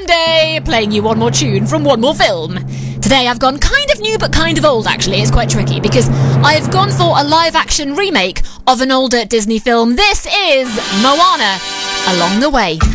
Monday, playing you one more tune from one more film. Today I've gone kind of new but kind of old, actually. It's quite tricky because I've gone for a live-action remake of an older Disney film. This is Moana, Along the Way.